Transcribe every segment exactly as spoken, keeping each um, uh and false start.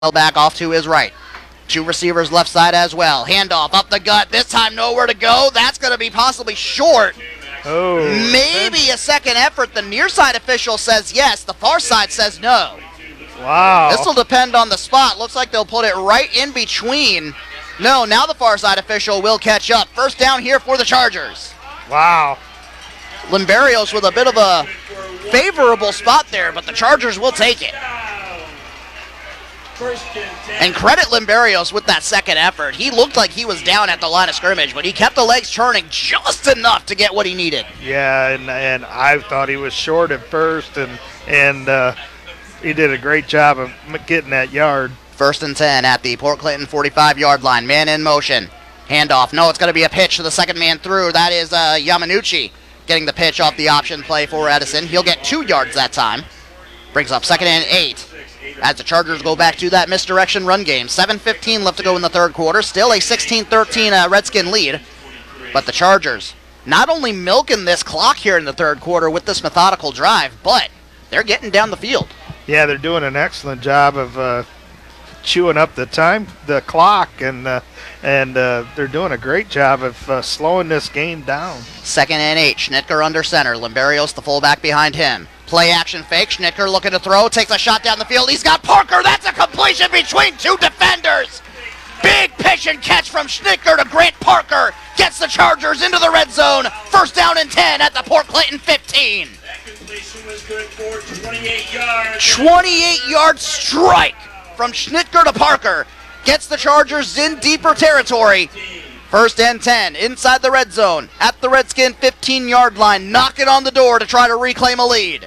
back off to his right. Two receivers left side as well. Handoff up the gut. This time nowhere to go. That's going to be possibly short. Oh. Maybe a second effort. The near side official says yes. The far side says no. Wow. This will depend on the spot. Looks like they'll put it right in between. No, now the far side official will catch up. First down here for the Chargers. Wow. Limberios with a bit of a favorable spot there, but the Chargers will take it. And credit Limberios with that second effort. He looked like he was down at the line of scrimmage, but he kept the legs turning just enough to get what he needed. Yeah, and and I thought he was short at first, and and uh, he did a great job of getting that yard. First and ten at the Port Clinton forty-five-yard line. Man in motion. Handoff. No, it's going to be a pitch to the second man through. That is uh, Yamanuchi getting the pitch off the option play for Edison. He'll get two yards that time. Brings up second and eight. As the Chargers go back to that misdirection run game. seven fifteen left to go in the third quarter. Still a sixteen thirteen uh, Redskin lead. But the Chargers not only milking this clock here in the third quarter with this methodical drive, but they're getting down the field. Yeah, they're doing an excellent job of uh, chewing up the time, the clock, and uh, and uh, they're doing a great job of uh, slowing this game down. Second and eight. Schnitker under center. Limberios the fullback behind him. Play action fake. Schnitker looking to throw. Takes a shot down the field. He's got Parker. That's a completion between two defenders. Big pitch and catch from Schnitker to Grant Parker. Gets the Chargers into the red zone. First down and ten at the Port Clinton fifteen. That completion was good for twenty-eight yards. twenty-eight yard strike from Schnitker to Parker. Gets the Chargers in deeper territory. First and ten, inside the red zone, at the Redskin fifteen-yard line, knocking on the door to try to reclaim a lead.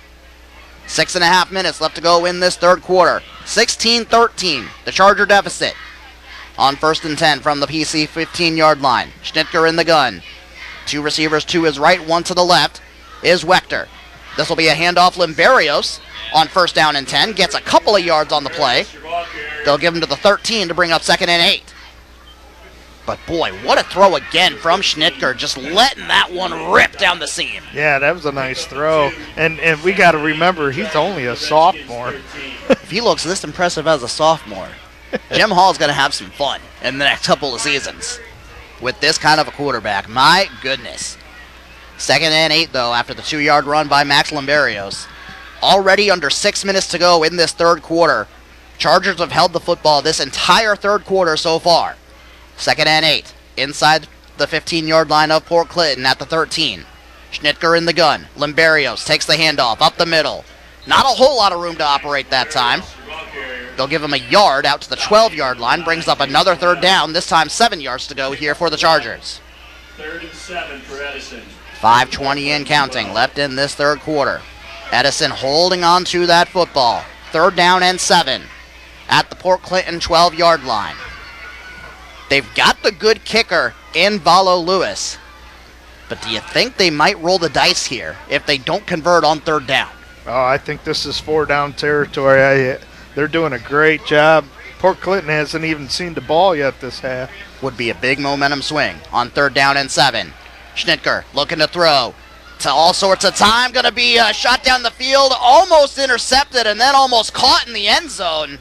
Six and a half minutes left to go in this third quarter. sixteen thirteen, the Charger deficit. On first and ten from the P C fifteen-yard line. Schnitker in the gun. Two receivers to his right, one to the left is Wechter. This will be a handoff. Limberios on first down and ten. Gets a couple of yards on the play. They'll give him to the thirteen to bring up second and eight. But boy, what a throw again from Schnitker, just letting that one rip down the seam. Yeah, that was a nice throw. And and we got to remember, he's only a sophomore. If he looks this impressive as a sophomore, Jim Hall's going to have some fun in the next couple of seasons with this kind of a quarterback. My goodness. Second and eight, though, after the two-yard run by Max Limberios. Already under six minutes to go in this third quarter. Chargers have held the football this entire third quarter so far. Second and eight, inside the fifteen-yard line of Port Clinton at the thirteen. Schnitker in the gun. Limberios takes the handoff up the middle. Not a whole lot of room to operate that time. They'll give him a yard out to the twelve-yard line. Brings up another third down. This time seven yards to go here for the Chargers. Third and seven for Edison. five twenty and counting left in this third quarter. Edison holding on to that football. Third down and seven at the Port Clinton twelve-yard line. They've got the good kicker in Valo Lewis. But do you think they might roll the dice here if they don't convert on third down? Oh, I think this is four down territory. I, they're doing a great job. Port Clinton hasn't even seen the ball yet this half. Would be a big momentum swing on third down and seven. Schnitker looking to throw to all sorts of time. Going to be uh, shot down the field, almost intercepted, and then almost caught in the end zone.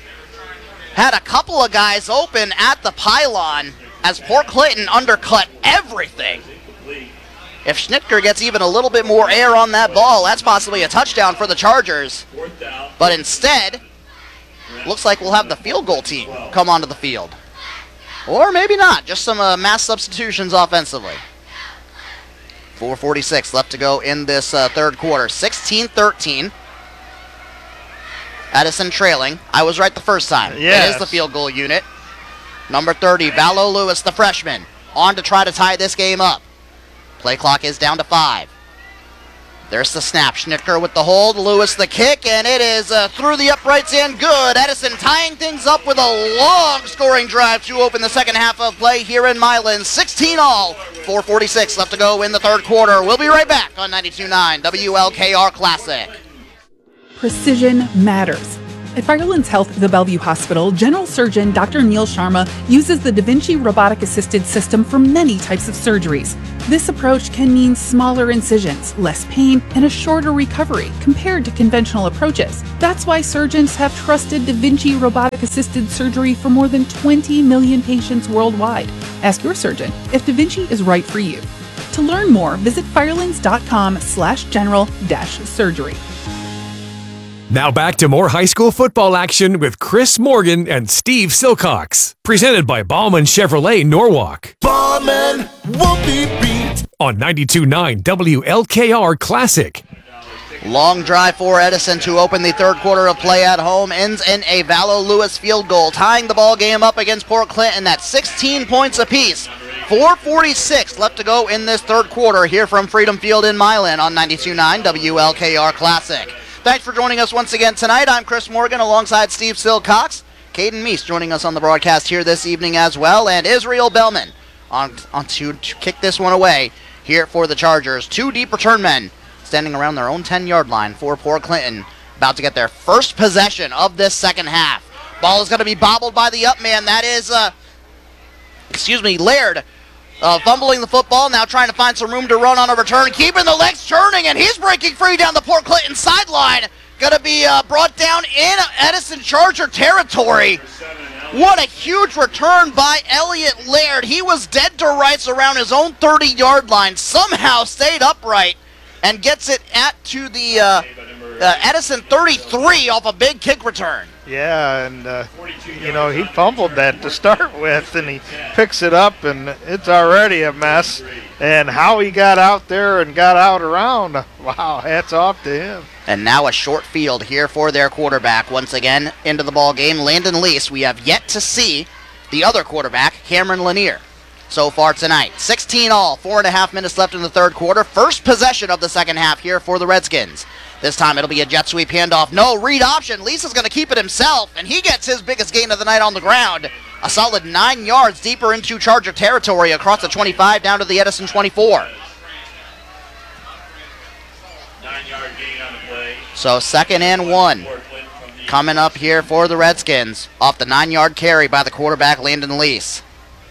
Had a couple of guys open at the pylon as Port Clinton undercut everything. If Schnitker gets even a little bit more air on that ball, that's possibly a touchdown for the Chargers. But instead, looks like we'll have the field goal team come onto the field. Or maybe not, just some uh, mass substitutions offensively. four forty-six left to go in this uh, third quarter. sixteen thirteen. Edison trailing. I was right the first time. Yes. It is the field goal unit. Number thirty, Valo Lewis, the freshman, on to try to tie this game up. Play clock is down to five. There's the snap. Schnitker with the hold. Lewis the kick, and it is uh, through the uprights and good. Edison tying things up with a long scoring drive to open the second half of play here in Milan. sixteen all. four forty-six left to go in the third quarter. We'll be right back on ninety-two point nine W L K R Classic. Precision matters. At Firelands Health, the Bellevue Hospital, General Surgeon Doctor Neil Sharma uses the Da Vinci robotic-assisted system for many types of surgeries. This approach can mean smaller incisions, less pain, and a shorter recovery compared to conventional approaches. That's why surgeons have trusted Da Vinci robotic-assisted surgery for more than twenty million patients worldwide. Ask your surgeon if Da Vinci is right for you. To learn more, visit firelands.com slash general dash surgery. Now back to more high school football action with Chris Morgan and Steve Silcox. Presented by Ballman Chevrolet Norwalk. Ballman won't be beat. On ninety-two point nine W L K R Classic. Long drive for Edison to open the third quarter of play at home ends in a Vallow Lewis field goal, tying the ball game up against Port Clinton at sixteen points apiece. four forty-six left to go in this third quarter here from Freedom Field in Milan on ninety-two point nine W L K R Classic. Thanks for joining us once again tonight. I'm Chris Morgan alongside Steve Silcox. Caden Meese joining us on the broadcast here this evening as well, and Israel Bellman on, on to, to kick this one away here for the Chargers. Two deep return men standing around their own ten-yard line for Port Clinton, about to get their first possession of this second half. Ball is going to be bobbled by the up man. That is, uh, excuse me, Laird. Uh, fumbling the football, now trying to find some room to run on a return, keeping the legs churning, and he's breaking free down the Port Clinton sideline. Going to be uh, brought down in Edison Charger territory. What a huge return by Elliott Laird. He was dead to rights around his own thirty-yard line, somehow stayed upright, and gets it at to the uh, uh, Edison thirty-three off a big kick return. Yeah, and, uh, you know, he fumbled that to start with, and he picks it up, and it's already a mess. And how he got out there and got out around, wow, hats off to him. And now a short field here for their quarterback. Once again, into the ball game, Landon Lease. We have yet to see the other quarterback, Cameron Lanier, so far tonight. sixteen all, four and a half minutes left in the third quarter. First possession of the second half here for the Redskins. This time it'll be a jet sweep handoff. No read option. Lisa's going to keep it himself, and he gets his biggest gain of the night on the ground. A solid nine yards deeper into Charger territory across the twenty-five down to the Edison twenty-four. Nine-yard gain on the play. So second and one coming up here for the Redskins off the nine-yard carry by the quarterback, Landon Lease.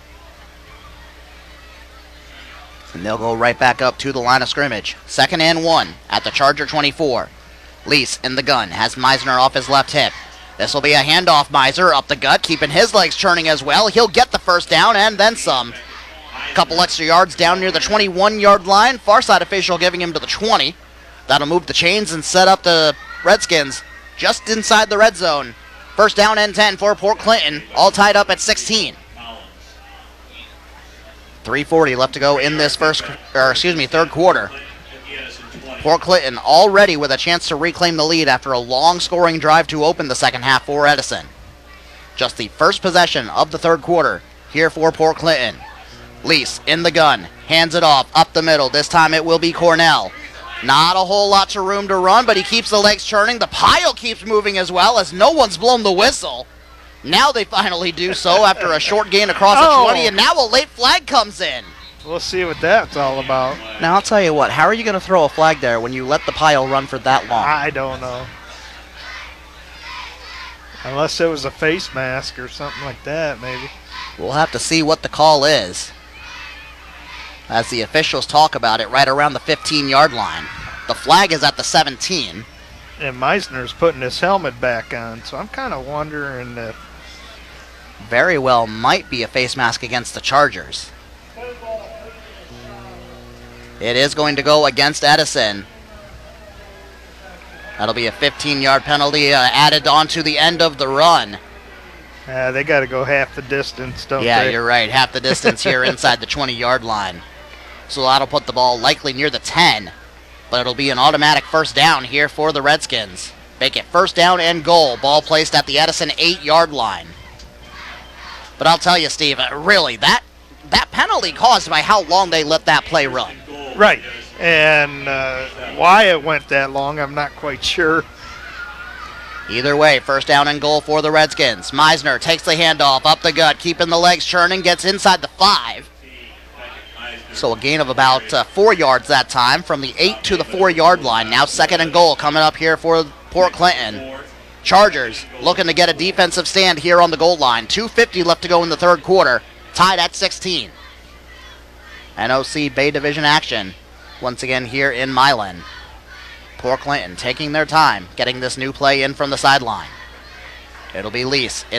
And they'll go right back up to the line of scrimmage. Second and one at the Charger twenty-four. Lease in the gun, has Meisner off his left hip. This will be a handoff. Miser up the gut, keeping his legs churning as well. He'll get the first down and then some. Couple extra yards down near the twenty-one-yard line. Far side official giving him to the twenty. That'll move the chains and set up the Redskins just inside the red zone. First down and ten for Port Clinton, all tied up at sixteen. three forty left to go in this first, or excuse me, third quarter. Port Clinton already with a chance to reclaim the lead after a long scoring drive to open the second half for Edison. Just the first possession of the third quarter here for Port Clinton. Lease in the gun, hands it off up the middle. This time it will be Cornell. Not a whole lot of room to run, but he keeps the legs churning. The pile keeps moving as well as no one's blown the whistle. Now they finally do so after a short gain across Oh. the twenty, and now a late flag comes in. We'll see what that's all about. Now, I'll tell you what, how are you going to throw a flag there when you let the pile run for that long? I don't know. Unless it was a face mask or something like that, maybe. We'll have to see what the call is as the officials talk about it right around the fifteen-yard line. The flag is at the seventeen. And Meisner's putting his helmet back on, so I'm kind of wondering if... Very well might be a face mask against the Chargers. It is going to go against Edison. That'll be a fifteen-yard penalty uh, added on to the end of the run. Uh, they got to go half the distance, don't Yeah, they? you're right. Half the distance here inside the twenty-yard line. So that'll put the ball likely near the ten. But it'll be an automatic first down here for the Redskins. Make it first down and goal. Ball placed at the Edison eight-yard line. But I'll tell you, Steve, uh, really, that that penalty caused by how long they let that play run. Right. And uh, why it went that long, I'm not quite sure. Either way, first down and goal for the Redskins. Meisner takes the handoff up the gut, keeping the legs churning, gets inside the five. So a gain of about uh, four yards that time from the eight to the four-yard line. Now second and goal coming up here for Port Clinton. Chargers looking to get a defensive stand here on the goal line. two fifty left to go in the third quarter. Tied at sixteen. N O C Bay Division action once again here in Milan. Port Clinton taking their time getting this new play in from the sideline. It'll be Lease